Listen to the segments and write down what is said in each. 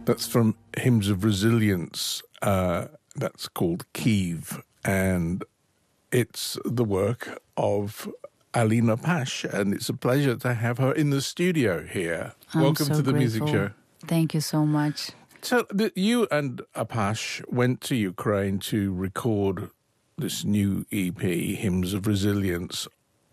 That's from Hymns of Resilience. That's called Kiev, and it's the work of Alina Pash, and it's a pleasure to have her in the studio here. Welcome to the Music Show. Thank you so much. So you and Apash went to Ukraine to record this new EP, Hymns of Resilience.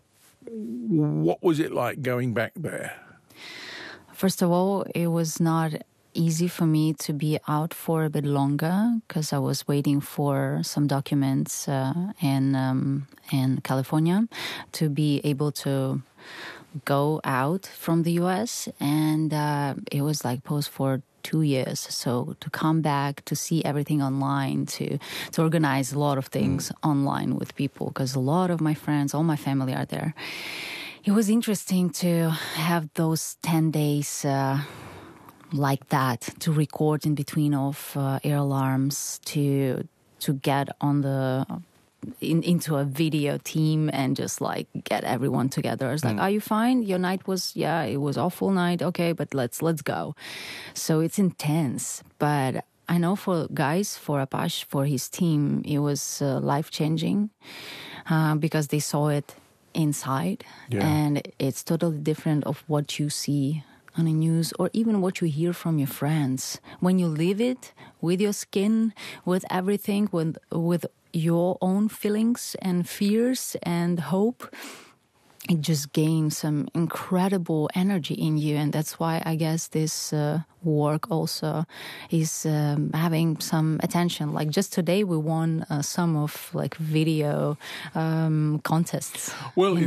What was it like going back there? First of all, it was not easy for me to be out for a bit longer because I was waiting for some documents in California to be able to go out from the U.S. And it was like post for 2 years. So to come back, to see everything online, to organize a lot of things online with people, because a lot of my friends, all my family are there. It was interesting to have those 10 days like that, to record in between of air alarms, to get on into a video team and just like get everyone together. It's like, are you fine? Your night was, it was awful night. Okay, but let's go. So it's intense. But I know for guys, for Apash, for his team, it was life-changing because they saw it inside. Yeah. And it's totally different of what you see on the news or even what you hear from your friends. When you live it with your skin, with everything, with your own feelings and fears and hope, it just gains some incredible energy in you. And that's why I guess this work also is having some attention. Like just today we won some of like video contests. Well,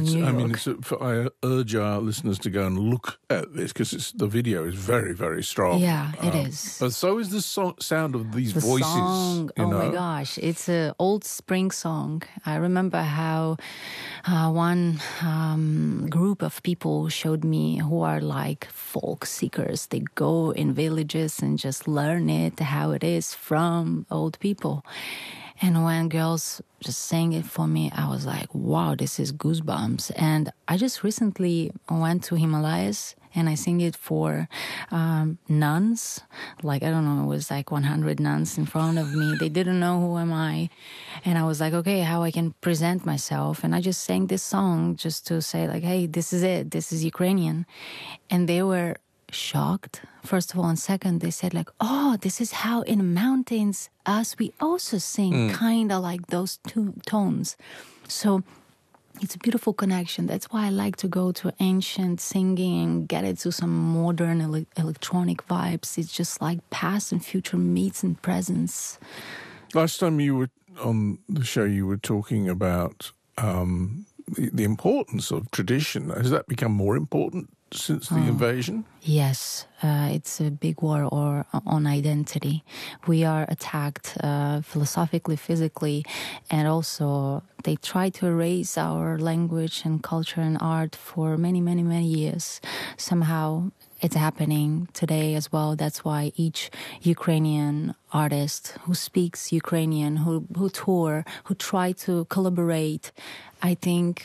I urge our listeners to go and look at this because the video is very, very strong. Yeah, it is. But so is the sound of these voices. Song, my gosh, it's an old spring song. I remember how one group of people showed me who are like folk seekers. They go in villages and just learn it, how it is from old people. And when girls just sang it for me, I was like, wow, this is goosebumps. And I just recently went to Himalayas and I sang it for nuns. Like, I don't know, it was like 100 nuns in front of me. They didn't know who am I. And I was like, okay, how I can present myself. And I just sang this song just to say like, hey, this is it. This is Ukrainian. And they were shocked, first of all, and second, they said like, oh, this is how in mountains we also sing kind of like those two tones. So it's a beautiful connection. That's why I like to go to ancient singing and get it to some modern electronic vibes. It's just like past and future meets and presence. Last time you were on the show, you were talking about the importance of tradition. Has that become more important since the invasion? Yes, it's a big war on identity. We are attacked philosophically, physically, and also they try to erase our language and culture and art for many, many, many years. Somehow it's happening today as well. That's why each Ukrainian artist who speaks Ukrainian, who tour, who try to collaborate, I think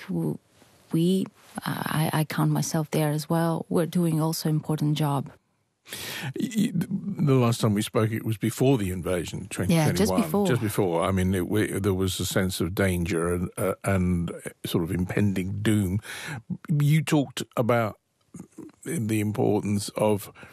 I count myself there as well. We're doing also important job. The last time we spoke, it was before the invasion, 2021. Yeah, just before. I mean, there was a sense of danger and sort of impending doom. You talked about the importance of